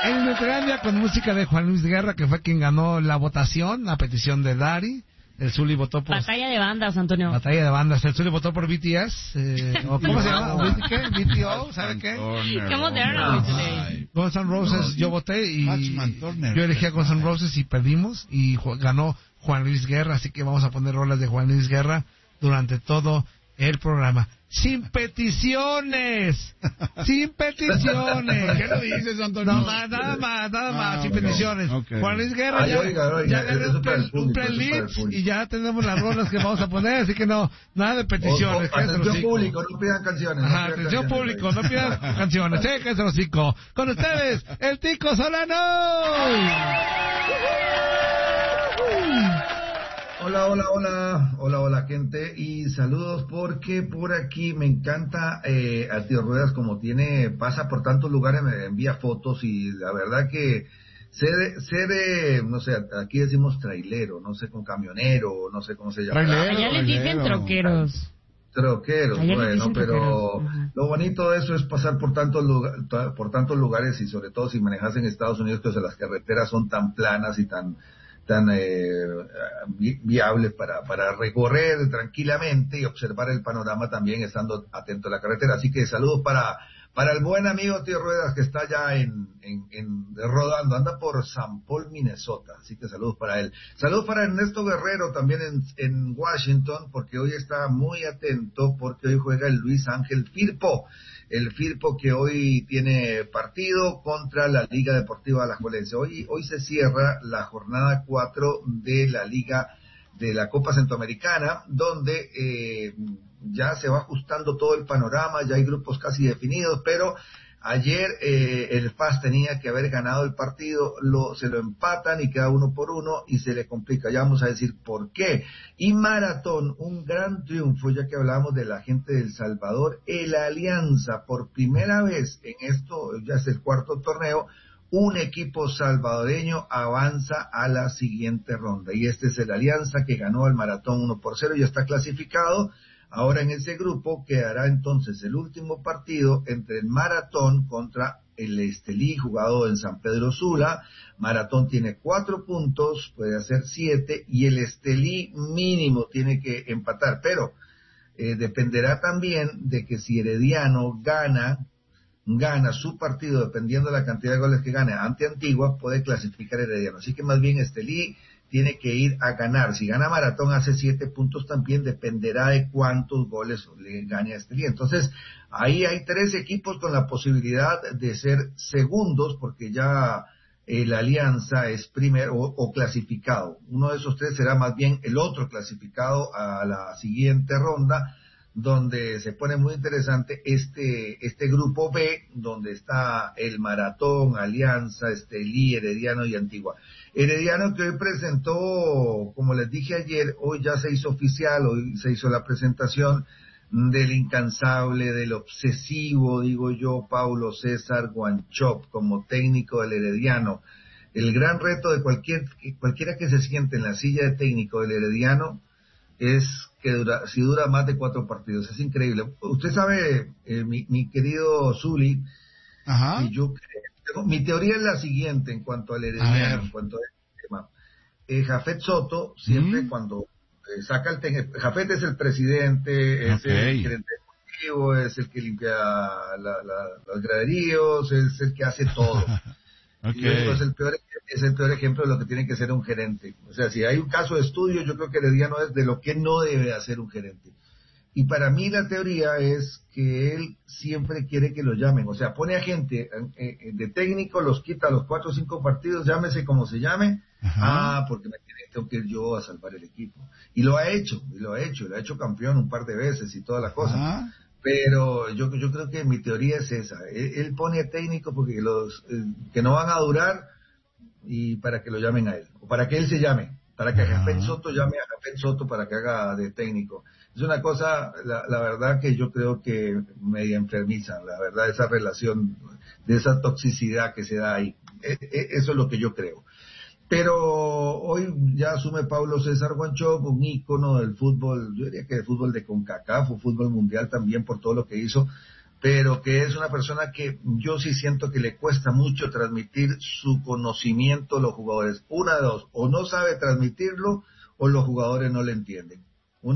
En Nutrilandia con música de Juan Luis Guerra, que fue quien ganó la votación a petición de Dari. El Zuli votó por... Batalla de bandas, Antonio. Batalla de bandas. El Zuli votó por BTS. ¿O ¿cómo se llama? ¿Qué? ¿BTO? ¿Sabe qué? ¿Qué moderno hoy today? Guns N' Roses. Yo voté y yo elegí a Guns N' Roses y perdimos. Y ganó Juan Luis Guerra. Así que vamos a poner rolas de Juan Luis Guerra durante todo el programa. ¡Sin peticiones! ¡Sin peticiones! ¿Qué lo dices, Antonio? No, nada más, sin peticiones. Okay. Juan Luis Guerra ya ganó un playlist y ya tenemos las rolas que vamos a poner, así que no, nada de peticiones. Atención público, no pidan canciones. Ajá, atención público, no pidan canciones. Que se los hocico. Con ustedes, el Tico Solano. Hola, gente, y saludos porque por aquí me encanta a Tío Ruedas, como pasa por tantos lugares, me envía fotos y la verdad que ser no sé, aquí decimos trailero, no sé, con camionero, no sé cómo se llama. Allá les dicen troqueros. Bueno, pero lo bonito de eso es pasar por tantos lugares y sobre todo si manejas en Estados Unidos, pues las carreteras son tan planas y tan viables para recorrer tranquilamente y observar el panorama también estando atento a la carretera. Así que saludos para el buen amigo Tío Ruedas que está ya rodando, anda por San Paul, Minnesota, así que saludos para él. Saludos para Ernesto Guerrero también en Washington, porque hoy está muy atento, porque hoy juega el Luis Ángel Firpo, el Firpo que hoy tiene partido contra la Liga Deportiva Alajuelense. Hoy se cierra la jornada 4 de la Liga de la Copa Centroamericana, donde ya se va ajustando todo el panorama, ya hay grupos casi definidos, pero ayer el FAS tenía que haber ganado el partido, se lo empatan y queda 1-1 y se le complica, ya vamos a decir por qué. Y Maratón, un gran triunfo, ya que hablábamos de la gente de El Salvador, el Alianza, por primera vez en esto, ya es el cuarto torneo, un equipo salvadoreño avanza a la siguiente ronda, y este es el Alianza que ganó el Maratón 1-0, ya está clasificado. Ahora en ese grupo quedará entonces el último partido entre el Maratón contra el Estelí, jugado en San Pedro Sula. Maratón tiene 4 puntos, puede hacer 7, y el Estelí mínimo tiene que empatar, pero dependerá también de que si Herediano gana su partido, dependiendo de la cantidad de goles que gane ante Antigua, puede clasificar Herediano. Así que más bien Estelí tiene que ir a ganar. Si gana Maratón hace 7 puntos también, dependerá de cuántos goles le gane a Estelí. Entonces, ahí hay 3 equipos con la posibilidad de ser segundos, porque ya la Alianza es primero o clasificado. Uno de esos 3 será más bien el otro clasificado a la siguiente ronda, donde se pone muy interesante este grupo B, donde está el Maratón, Alianza, Estelí, Herediano y Antigua. Herediano, que hoy presentó, como les dije ayer, hoy ya se hizo oficial, hoy se hizo la presentación del incansable, del obsesivo, digo yo, Paulo César Guanchop como técnico del Herediano. El gran reto de cualquiera que se siente en la silla de técnico del Herediano es que si dura más de 4 partidos, es increíble. Usted sabe, mi querido Zuli, ajá, y yo mi teoría es la siguiente en cuanto al Herediano, en cuanto a este tema. Jafet Soto, siempre cuando saca el técnico, Jafet es el presidente, es el gerente deportivo, es el que limpia los graderíos, es el que hace todo. Y esto es el peor ejemplo de lo que tiene que ser un gerente. O sea, si hay un caso de estudio, yo creo que Herediano es de lo que no debe hacer un gerente. Y para mí la teoría es que él siempre quiere que lo llamen. O sea, pone a gente de técnico, los quita a los 4 o 5 partidos, llámese como se llame. Ajá. Porque tengo que ir yo a salvar el equipo. Y lo ha hecho, lo ha hecho campeón un par de veces y toda la cosa. Ajá. Pero yo creo que mi teoría es esa. Él pone a técnico porque que no van a durar y para que lo llamen a él. O para que él se llame. Para que Jafet Soto llame a Jafet Soto para que haga de técnico. Es una cosa, la verdad que yo creo que media enfermiza, la verdad, esa relación, de esa toxicidad que se da ahí. Eso es lo que yo creo. Pero hoy ya asume Paulo César Guanchop, un ícono del fútbol, yo diría que del fútbol de CONCACAF o fútbol mundial también por todo lo que hizo. pero que es una persona que yo sí siento que le cuesta mucho transmitir su conocimiento a los jugadores. Una de dos, o no sabe transmitirlo, o los jugadores no le entienden. O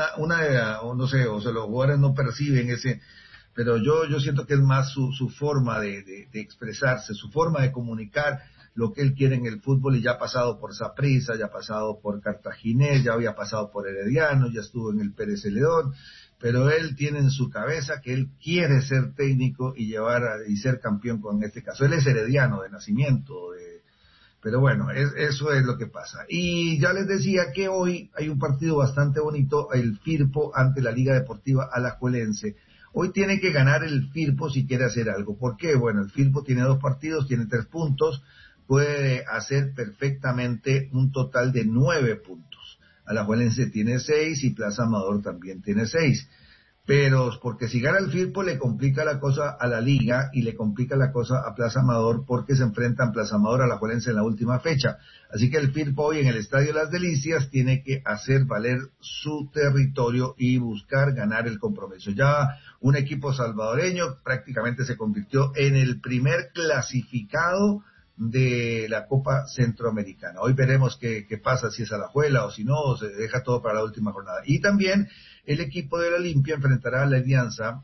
no sé, o sea, los jugadores no perciben ese, pero yo siento que es más su forma de expresarse, su forma de comunicar lo que él quiere en el fútbol, y ya ha pasado por Saprissa, ya ha pasado por Cartaginés, ya había pasado por Herediano, ya estuvo en el Pérez Celedón, pero él tiene en su cabeza que él quiere ser técnico y y ser campeón con este caso. Él es herediano de nacimiento, pero bueno, eso es lo que pasa. Y ya les decía que hoy hay un partido bastante bonito, el Firpo ante la Liga Deportiva Alajuelense. Hoy tiene que ganar el Firpo si quiere hacer algo. ¿Por qué? Bueno, el Firpo tiene 2 partidos, tiene 3 puntos, puede hacer perfectamente un total de 9 puntos. Alajuelense tiene 6 y Plaza Amador también tiene 6. Pero porque si gana el Firpo le complica la cosa a la Liga y le complica la cosa a Plaza Amador, porque se enfrentan Plaza Amador a Alajuelense en la última fecha. Así que el Firpo hoy en el Estadio Las Delicias tiene que hacer valer su territorio y buscar ganar el compromiso. Ya un equipo salvadoreño prácticamente se convirtió en el primer clasificado de la Copa Centroamericana. Hoy veremos qué pasa, si es Alajuela o si no, o se deja todo para la última jornada. Y también el equipo de la Olimpia enfrentará a la Alianza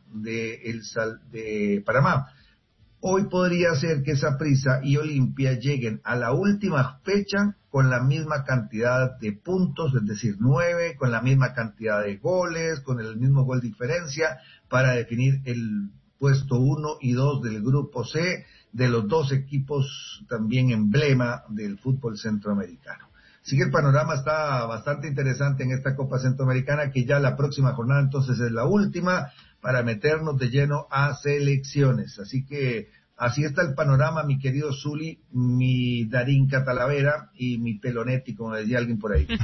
de Panamá. Hoy podría ser que Saprissa y Olimpia lleguen a la última fecha con la misma cantidad de puntos, es decir, 9, con la misma cantidad de goles, con el mismo gol diferencia, para definir el puesto 1 y 2 del grupo C, de los 2 equipos también emblema del fútbol centroamericano. Así que el panorama está bastante interesante en esta Copa Centroamericana, que ya la próxima jornada entonces es la última para meternos de lleno a selecciones. Así que así está el panorama, mi querido Zuli, mi Darín Catalavera y mi Pelonetti, como decía alguien por ahí.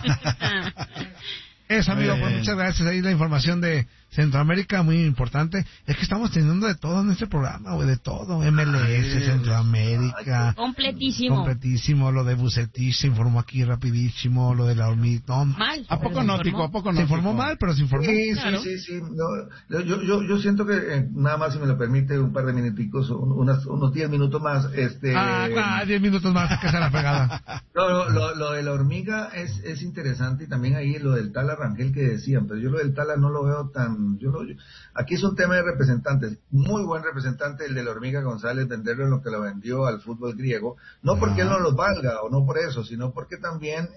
Eso, amigo, pues muchas gracias. Ahí la información de Centroamérica, muy importante. Es que estamos teniendo de todo en este programa, güey, de todo. MLS, Centroamérica. Completísimo. Lo de Bucetich se informó aquí rapidísimo. Lo de la hormiga. No, mal. ¿A poco nótico? Se informó mal, pero se informó. Sí, claro. sí. No, yo siento que, nada más, si me lo permite, un par de minuticos, unos 10 minutos más. 10 minutos más, que sea la pegada. No, lo de la hormiga es interesante, y también ahí lo del Tala Rangel que decían, pero yo lo del Tala no lo veo tan... Aquí es un tema de representantes, muy buen representante el de la hormiga González, venderlo en lo que lo vendió al fútbol griego, no porque él no los valga, o no por eso, sino porque también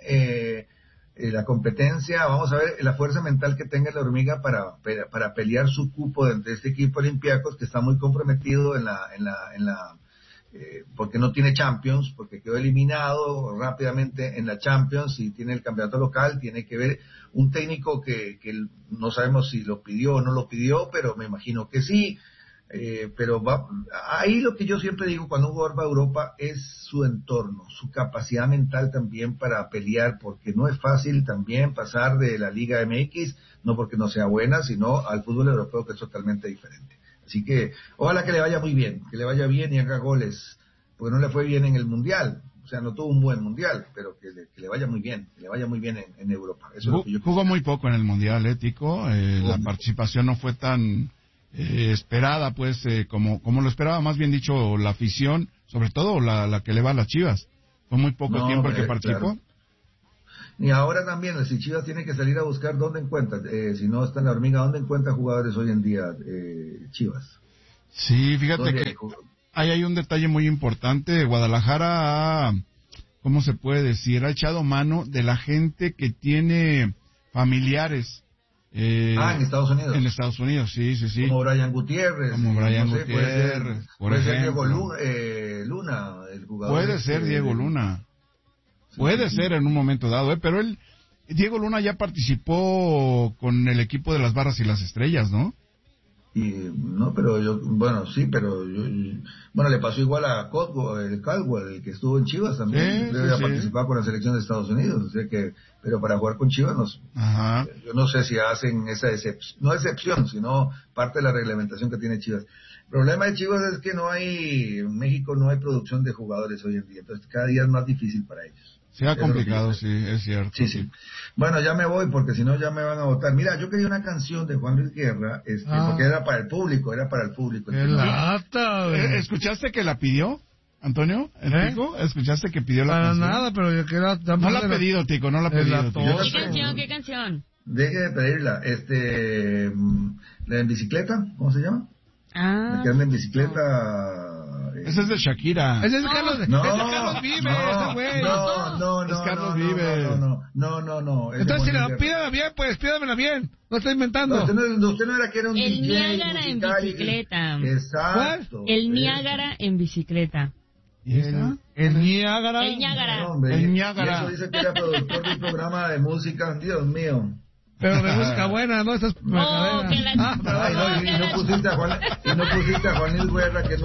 la competencia, vamos a ver, la fuerza mental que tenga la hormiga para pelear su cupo dentro de este equipo Olympiacos, que está muy comprometido porque no tiene Champions, porque quedó eliminado rápidamente en la Champions y tiene el campeonato local. Tiene que ver un técnico que no sabemos si lo pidió o no lo pidió, pero me imagino que sí. Pero ahí lo que yo siempre digo cuando un jugador va a Europa es su entorno, su capacidad mental también para pelear, porque no es fácil también pasar de la Liga MX, no porque no sea buena, sino al fútbol europeo, que es totalmente diferente. Así que ojalá que le vaya muy bien, que le vaya bien y haga goles, porque no le fue bien en el Mundial, o sea, no tuvo un buen Mundial, pero que le vaya muy bien, en Europa. Eso es lo que yo jugó muy poco en el Mundial, Tico, la participación no fue tan esperada, pues, como lo esperaba, más bien dicho, la afición, sobre todo la que le va a las Chivas. Fue muy poco tiempo el que participó. Claro. Y ahora también, si Chivas tiene que salir a buscar dónde encuentra, si no está en la hormiga, ¿dónde encuentra jugadores hoy en día, Chivas? Sí, fíjate que ahí hay un detalle muy importante. Guadalajara ¿cómo se puede decir? Ha echado mano de la gente que tiene familiares. En Estados Unidos. En Estados Unidos, sí. Como Brian Gutiérrez. Puede ser Diego Luna, el jugador. Puede ser Diego Luna. Puede ser en un momento dado, pero Diego Luna ya participó con el equipo de las Barras y las Estrellas, ¿no? Le pasó igual a Caldwell, el que estuvo en Chivas también, había participado con la selección de Estados Unidos, o sea que, pero para jugar con Chivas yo no sé si hacen esa excepción, sino parte de la reglamentación que tiene Chivas. El problema de Chivas es que en México no hay producción de jugadores hoy en día, entonces cada día es más difícil para ellos. Sea complicado, sí, es cierto. Sí. Bueno, ya me voy porque si no ya me van a votar. Mira, yo quería una canción de Juan Luis Guerra, porque era para el público. ¡Qué lata, güey! ¿Escuchaste que la pidió, Antonio? Tico? ¿Escuchaste que pidió la canción? Para nada, pero yo quiero... No la ha pedido, Tico, no la ha pedido. ¿Qué canción? Deje de pedirla. La en bicicleta, ¿cómo se llama? La que anda en bicicleta... Ese es de Shakira. Ese es Carlos Vives, ese güey. No. Es Carlos Vives. No. Entonces, pídamela bien, pues, pídamela bien. No estoy inventando. Usted no era que era un El DJ Niágara en bicicleta. Exacto. El Niágara en bicicleta. ¿Y esa? El Niágara. El Niágara. El Niágara. Eso dice que era productor de un programa de música. Dios mío. Pero de música buena, ¿no? Estás y no pusiste a Juan Luis Guerra, que